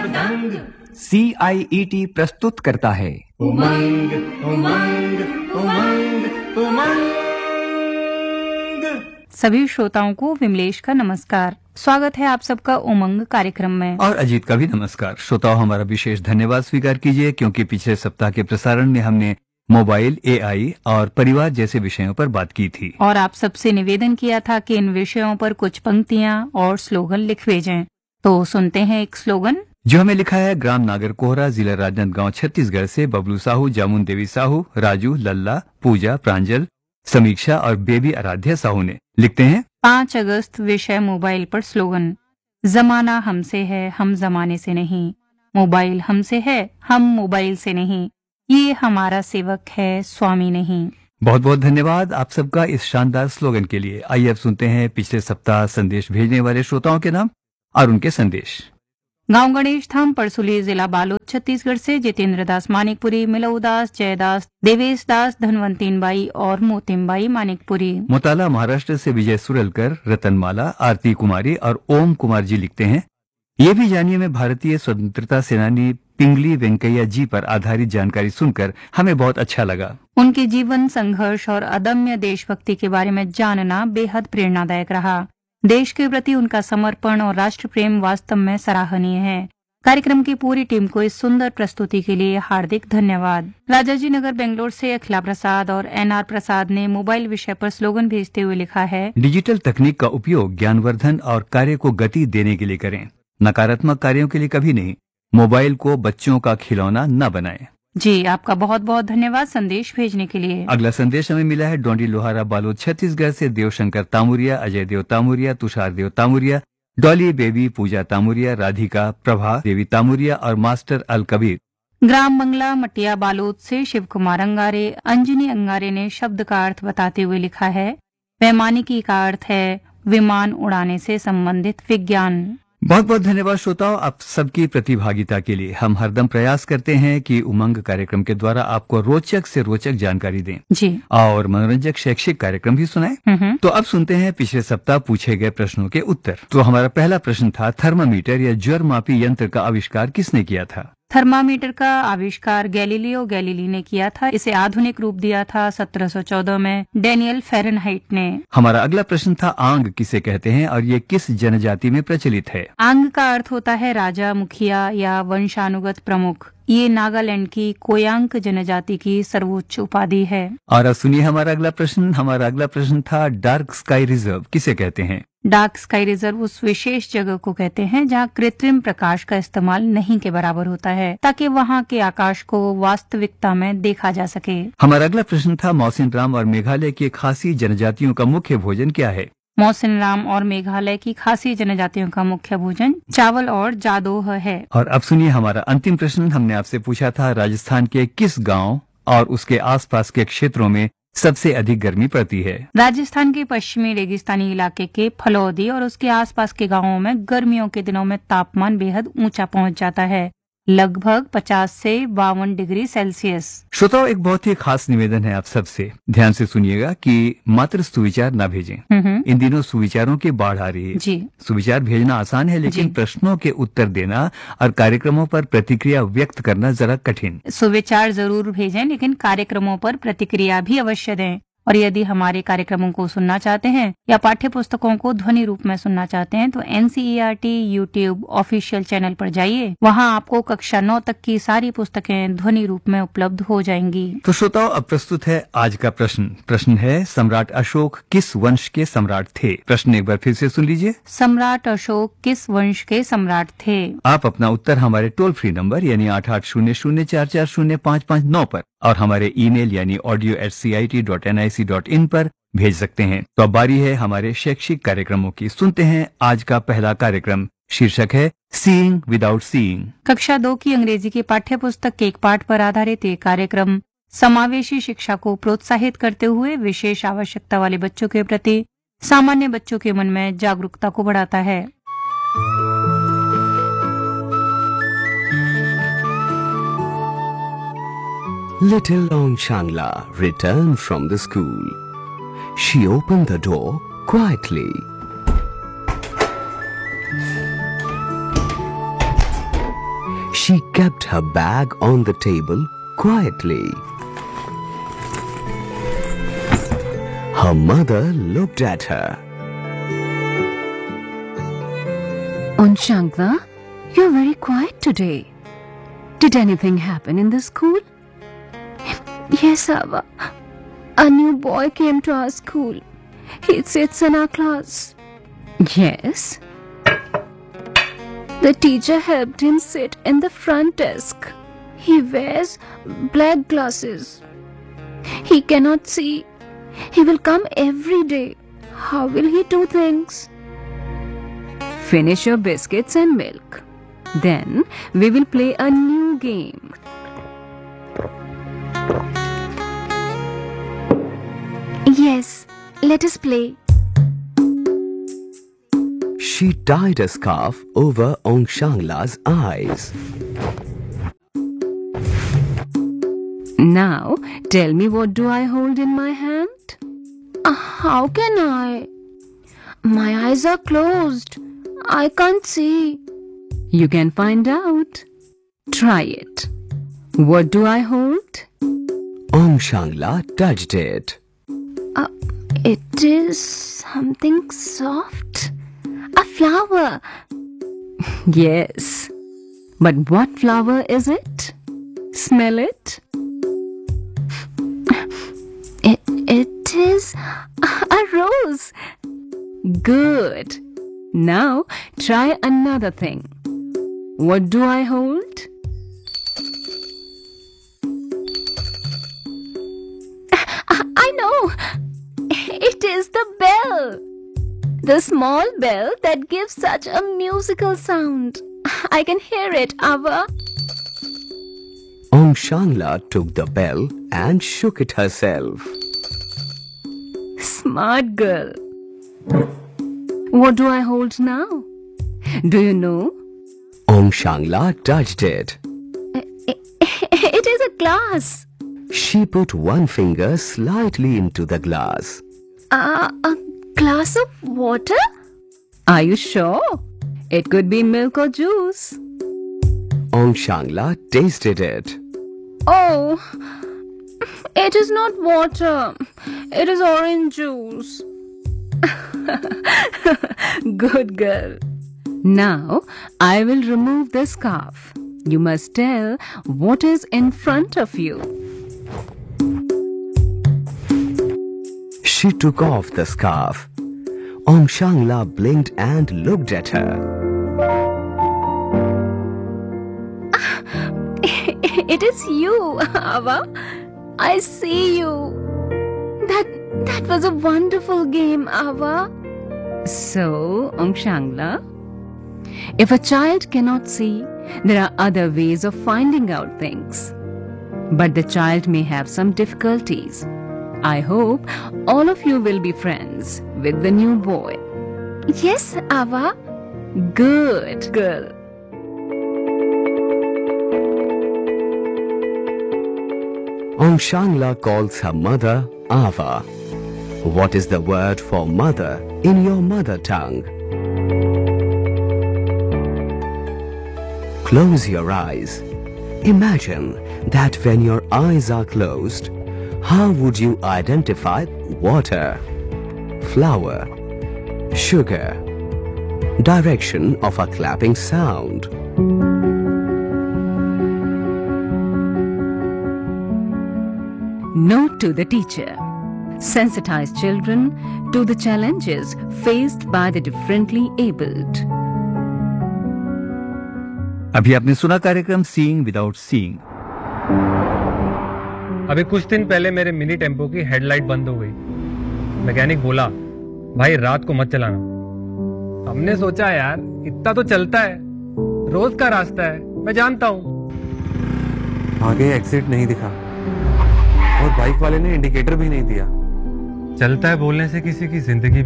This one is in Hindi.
मृदंग। CIET प्रस्तुत करता है उमंग उमंग उमंग उमंग। सभी श्रोताओं को विमलेश का नमस्कार। स्वागत है आप सबका उमंग कार्यक्रम में। और अजीत का भी नमस्कार। श्रोताओं, हमारा विशेष धन्यवाद स्वीकार कीजिए क्योंकि पिछले सप्ताह के प्रसारण में हमने मोबाइल, AI और परिवार जैसे विषयों पर बात की थी और आप सबसे निवेदन किया था कि इन विषयों पर कुछ पंक्तियां और स्लोगन लिख भेजें। तो सुनते हैं एक स्लोगन जो हमें लिखा है ग्राम नागर कोहरा, जिला राजनांदगांव, छत्तीसगढ़ से बबलू साहू, जामुन देवी साहू, राजू, लल्ला, पूजा, प्रांजल, समीक्षा और बेबी आराध्या साहू ने। लिखते हैं 5 अगस्त विषय मोबाइल पर स्लोगन। जमाना हमसे है, हम जमाने से नहीं। मोबाइल हमसे है, हम मोबाइल से नहीं। ये हमारा सेवक है, स्वामी नहीं। बहुत बहुत धन्यवाद आप सबका इस शानदार स्लोगन के लिए। आइए अब सुनते हैं पिछले सप्ताह संदेश भेजने वाले श्रोताओं के नाम और उनके संदेश। गांव गणेश धाम, परसुली, जिला बालोद, छत्तीसगढ़ से जितेंद्र दास मानिकपुरी, मिलऊ दास, जयदास, देवेश दास, धनवंतीन बाई और मोतिम बाई मानिकपुरी। मोताला, महाराष्ट्र से विजय सुरलकर, रतनमाला, आरती कुमारी और ओम कुमार जी लिखते हैं ये भी जानिए में भारतीय स्वतंत्रता सेनानी पिंगली वेंकैया जी पर आधारित जानकारी सुनकर हमें बहुत अच्छा लगा। उनके जीवन, संघर्ष और अदम्य देशभक्ति के बारे में जानना बेहद प्रेरणादायक रहा। देश के प्रति उनका समर्पण और राष्ट्र प्रेम वास्तव में सराहनीय है। कार्यक्रम की पूरी टीम को इस सुंदर प्रस्तुति के लिए हार्दिक धन्यवाद। राजाजी नगर, बेंगलोर से अखिला प्रसाद और NR प्रसाद ने मोबाइल विषय पर स्लोगन भेजते हुए लिखा है डिजिटल तकनीक का उपयोग ज्ञानवर्धन और कार्य को गति देने के लिए करें, नकारात्मक कार्यों के लिए कभी नहीं। मोबाइल को बच्चों का खिलौना न बनाएं। जी, आपका बहुत बहुत धन्यवाद संदेश भेजने के लिए। अगला संदेश हमें मिला है डोंडी लोहारा, बालोद, छत्तीसगढ़ से देवशंकर तामुरिया, अजय देव तामुरिया, तुषार देव तामुरिया, डॉली बेबी, पूजा तामुरिया, राधिका, प्रभा देवी तामुरिया और मास्टर अल कबीर। ग्राम मंगला, मटिया, बालोद से शिव कुमार अंगारे, अंजनी अंगारे ने शब्द का अर्थ बताते हुए लिखा है वैमानिकी का अर्थ है विमान उड़ाने से संबंधित विज्ञान। बहुत बहुत धन्यवाद श्रोताओं आप सबकी प्रतिभागिता के लिए। हम हरदम प्रयास करते हैं कि उमंग कार्यक्रम के द्वारा आपको रोचक से रोचक जानकारी दें जी और मनोरंजक शैक्षिक कार्यक्रम भी सुनाएं। तो अब सुनते हैं पिछले सप्ताह पूछे गए प्रश्नों के उत्तर। तो हमारा पहला प्रश्न था थर्मामीटर या ज्वर मापी यंत्र का आविष्कार किसने किया था? थर्मामीटर का आविष्कार गैलीलियो गैलीली ने किया था। इसे आधुनिक रूप दिया था 1714 में डैनियल फ़ारेनहाइट ने। हमारा अगला प्रश्न था आंग किसे कहते हैं और ये किस जनजाति में प्रचलित है? आंग का अर्थ होता है राजा, मुखिया या वंशानुगत प्रमुख। ये नागालैंड की कोयांक जनजाति की सर्वोच्च उपाधि है। और अब सुनिए हमारा अगला प्रश्न था डार्क स्काई रिजर्व किसे कहते हैं? डार्क स्काई रिजर्व उस विशेष जगह को कहते हैं जहाँ कृत्रिम प्रकाश का इस्तेमाल नहीं के बराबर होता है ताकि वहाँ के आकाश को वास्तविकता में देखा जा सके। हमारा अगला प्रश्न था मौसिन राम और मेघालय की खासी जनजातियों का मुख्य भोजन क्या है? मौसिन राम और मेघालय की खासी जनजातियों का मुख्य भोजन चावल और जादोह है। और अब सुनिए हमारा अंतिम प्रश्न। हमने आपसे पूछा था राजस्थान के किस गांव और उसके आसपास के क्षेत्रों में सबसे अधिक गर्मी पड़ती है? राजस्थान के पश्चिमी रेगिस्तानी इलाके के फलौदी और उसके आसपास के गांवों में गर्मियों के दिनों में तापमान बेहद ऊंचा पहुंच जाता है, लगभग 50 से 52 डिग्री सेल्सियस। श्रोताओं, एक बहुत ही खास निवेदन है आप सबसे, ध्यान से सुनिएगा कि मात्र सुविचार ना भेजें। इन दिनों सुविचारों की बाढ़ आ रही है जी। सुविचार भेजना आसान है लेकिन प्रश्नों के उत्तर देना और कार्यक्रमों पर प्रतिक्रिया व्यक्त करना जरा कठिन। सुविचार जरूर भेजें लेकिन कार्यक्रमों पर प्रतिक्रिया भी अवश्य दें। और यदि हमारे कार्यक्रमों को सुनना चाहते हैं या पाठ्य पुस्तकों को ध्वनि रूप में सुनना चाहते हैं तो NCERT YouTube ऑफिशियल चैनल पर जाइए। वहां आपको कक्षा 9 तक की सारी पुस्तकें ध्वनि रूप में उपलब्ध हो जाएंगी। तो श्रोताओं, अब प्रस्तुत है आज का प्रश्न है सम्राट अशोक किस वंश के सम्राट थे? प्रश्न एक बार फिर से सुन लीजिए। सम्राट अशोक किस वंश के सम्राट थे? आप अपना उत्तर हमारे टोल फ्री नंबर यानी 8800440559 पर और हमारे ईमेल यानी audio@cit.nic.in पर भेज सकते हैं। तो अब बारी है हमारे शैक्षिक कार्यक्रमों की। सुनते हैं आज का पहला कार्यक्रम। शीर्षक है सीइंग विदाउट सीइंग। कक्षा 2 की अंग्रेजी की पाठ्य पुस्तक के एक पाठ पर आधारित ये कार्यक्रम समावेशी शिक्षा को प्रोत्साहित करते हुए विशेष आवश्यकता वाले बच्चों के प्रति सामान्य बच्चों के मन में जागरूकता को बढ़ाता है। Little Long Shangla returned from the school. She opened the door quietly. She kept her bag on the table quietly. Her mother looked at her. Onshangla, you're very quiet today. Did anything happen in the school? Yes, Ava. A new boy came to our school. He sits in our class. Yes. The teacher helped him sit in the front desk. He wears black glasses. He cannot see. He will come every day. How will he do things? Finish your biscuits and milk. Then we will play a new game. Yes, let us play. She tied a scarf over Onshangla's eyes. Now, tell me, what do I hold in my hand? How can I? My eyes are closed. I can't see. You can find out. Try it. What do I hold? Onshangla touched it. It is something soft. A flower. Yes. But what flower is it? Smell it. It is a rose. Good. Now try another thing. What do I hold? I know. It is the bell. The small bell that gives such a musical sound. I can hear it, Ava. Onshangla took the bell and shook it herself. Smart girl. What do I hold now? Do you know? Onshangla touched it. It is a glass. She put one finger slightly into the glass. A glass of water? Are you sure? It could be milk or juice. Onshangla tasted it. Oh, it is not water. It is orange juice. Good girl. Now I will remove the scarf. You must tell what is in front of you. She took off the scarf. Onshangla blinked and looked at her. It is you, Ava. I see you. That was a wonderful game, Ava. So, Onshangla, if a child cannot see, there are other ways of finding out things. But the child may have some difficulties. I hope all of you will be friends with the new boy. Yes, Ava. Good girl. Onshangla calls her mother Ava. What is the word for mother in your mother tongue? Close your eyes. Imagine that when your eyes are closed, how would you identify water, flower, sugar, direction of a clapping sound? Note to the teacher. Sensitize children to the challenges faced by the differently abled. अभी आपने सुना कार्यक्रम सीइंग विदाउट सीइंग। अभी कुछ दिन पहले मेरे मिनी टेम्पो की हेडलाइट बंद हो गई। मैकेनिक बोला, भाई रात को मत चलाना। हमने सोचा यार इतना तो चलता है, रोज का रास्ता है, मैं जानता हूँ। आगे एग्जिट नहीं दिखा और बाइक वाले ने इंडिकेटर भी नहीं दिया। चलता है बोलने से किसी की जिंदगी